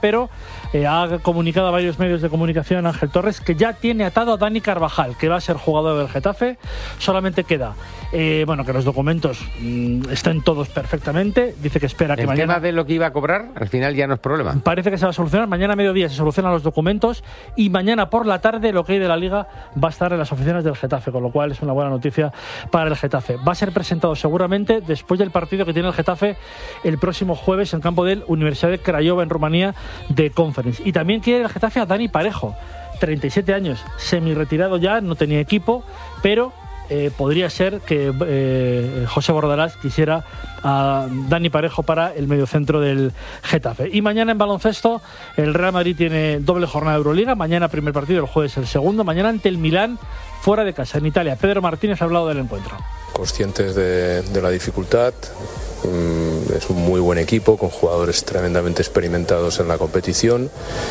pero ha comunicado a varios medios de comunicación Ángel Torres que ya tiene atado a Dani Carvajal, que va a ser jugador del Getafe. Solamente queda que los documentos estén todos perfectamente. Dice que espera que mañana... ¿El tema de lo que iba a cobrar al final ya no es problema? Parece que se va a solucionar. Mañana a mediodía se solucionan los documentos y mañana por la tarde lo que hay de la Liga va a estar en las oficinas del Getafe, con lo cual es una buena noticia para el Getafe. Va a ser presentado seguramente después del partido que tiene el Getafe el próximo jueves en campo del Universidad de Craiova en Rumanía de Conference. Y también quiere el Getafe a Dani Parejo, 37 años, semi-retirado ya, no tenía equipo, pero podría ser que José Bordalás quisiera a Dani Parejo para el mediocentro del Getafe. Y mañana en baloncesto el Real Madrid tiene doble jornada de Euroliga. Mañana primer partido, el jueves el segundo. Mañana ante el Milán, fuera de casa, en Italia. Pedro Martínez ha hablado del encuentro. Conscientes de la dificultad. Es un muy buen equipo con jugadores tremendamente experimentados en la competición.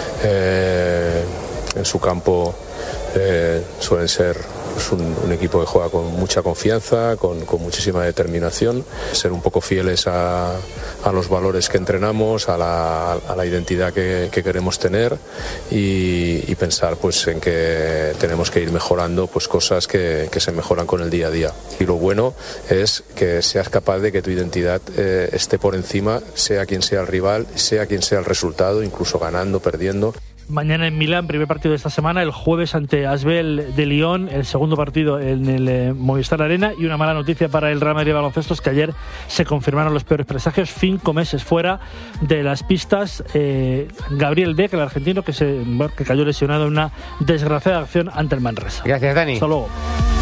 En su campo suelen ser un equipo que juega con mucha confianza, con muchísima determinación. Ser un poco fieles a los valores que entrenamos, a la identidad que queremos tener y pensar pues en que tenemos que ir mejorando pues cosas que se mejoran con el día a día. Y lo bueno es que seas capaz de que tu identidad esté por encima, sea quien sea el rival, sea quien sea el resultado, incluso ganando, perdiendo. Mañana en Milán, primer partido de esta semana, el jueves ante Asbel de Lyon, el segundo partido en el Movistar Arena. Y una mala noticia para el Real Madrid de baloncesto es que ayer se confirmaron los peores presagios, 5 meses fuera de las pistas. Gabriel Beck, el argentino, que cayó lesionado en una desgraciada acción ante el Manresa. Gracias, Dani. Hasta luego.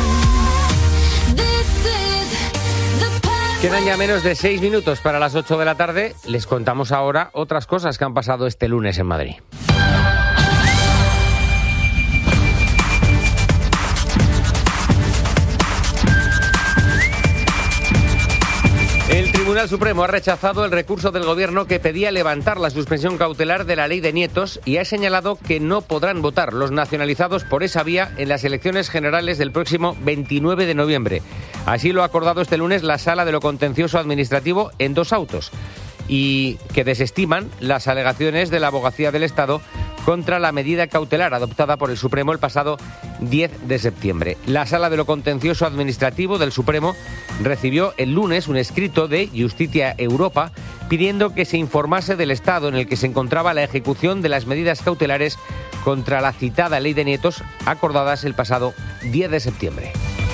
Quedan ya menos de 6 minutos para las 8 de la tarde. Les contamos ahora otras cosas que han pasado este lunes en Madrid. El Tribunal Supremo ha rechazado el recurso del Gobierno que pedía levantar la suspensión cautelar de la ley de nietos y ha señalado que no podrán votar los nacionalizados por esa vía en las elecciones generales del próximo 29 de noviembre. Así lo ha acordado este lunes la Sala de lo Contencioso Administrativo en 2 autos y que desestiman las alegaciones de la Abogacía del Estado contra la medida cautelar adoptada por el Supremo el pasado 10 de septiembre. La Sala de lo Contencioso Administrativo del Supremo recibió el lunes un escrito de Justicia Europa pidiendo que se informase del estado en el que se encontraba la ejecución de las medidas cautelares contra la citada ley de nietos acordadas el pasado 10 de septiembre.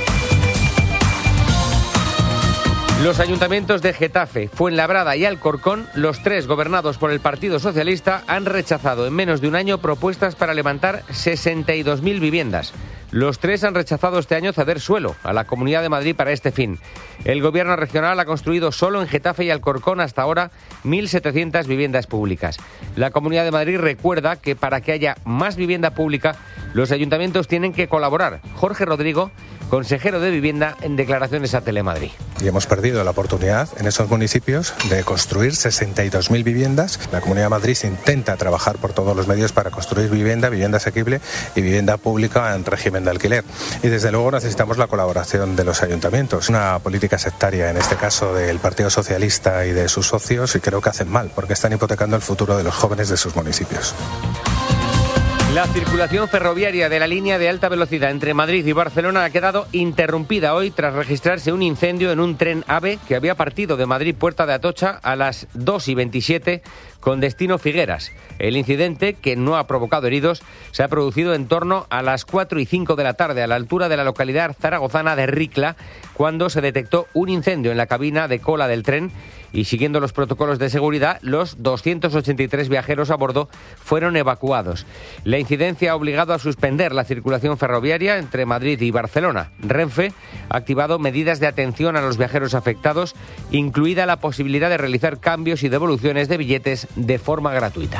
Los ayuntamientos de Getafe, Fuenlabrada y Alcorcón, los 3 gobernados por el Partido Socialista, han rechazado en menos de un año propuestas para levantar 62.000 viviendas. Los 3 han rechazado este año ceder suelo a la Comunidad de Madrid para este fin. El gobierno regional ha construido solo en Getafe y Alcorcón hasta ahora 1.700 viviendas públicas. La Comunidad de Madrid recuerda que para que haya más vivienda pública, los ayuntamientos tienen que colaborar. Jorge Rodrigo, consejero de Vivienda, en declaraciones a Telemadrid. Y hemos perdido la oportunidad en esos municipios de construir 62.000 viviendas. La Comunidad de Madrid intenta trabajar por todos los medios para construir vivienda asequible y vivienda pública en régimen de alquiler. Y desde luego necesitamos la colaboración de los ayuntamientos. Una política sectaria, en este caso del Partido Socialista y de sus socios, y creo que hacen mal, porque están hipotecando el futuro de los jóvenes de sus municipios. La circulación ferroviaria de la línea de alta velocidad entre Madrid y Barcelona ha quedado interrumpida hoy tras registrarse un incendio en un tren AVE que había partido de Madrid Puerta de Atocha a las 2:27 con destino Figueras. El incidente, que no ha provocado heridos, se ha producido en torno a las 4:05 de la tarde a la altura de la localidad zaragozana de Ricla, cuando se detectó un incendio en la cabina de cola del tren y, siguiendo los protocolos de seguridad, los 283 viajeros a bordo fueron evacuados. La incidencia ha obligado a suspender la circulación ferroviaria entre Madrid y Barcelona. Renfe ha activado medidas de atención a los viajeros afectados, incluida la posibilidad de realizar cambios y devoluciones de billetes de forma gratuita.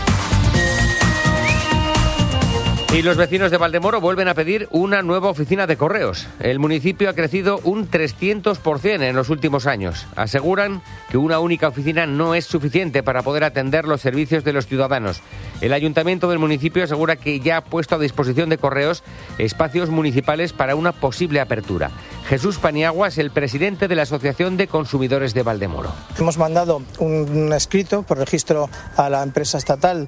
Y los vecinos de Valdemoro vuelven a pedir una nueva oficina de correos. El municipio ha crecido un 300% en los últimos años. Aseguran que una única oficina no es suficiente para poder atender los servicios de los ciudadanos. El ayuntamiento del municipio asegura que ya ha puesto a disposición de correos espacios municipales para una posible apertura. Jesús Paniagua es el presidente de la Asociación de Consumidores de Valdemoro. Hemos mandado un escrito por registro a la empresa estatal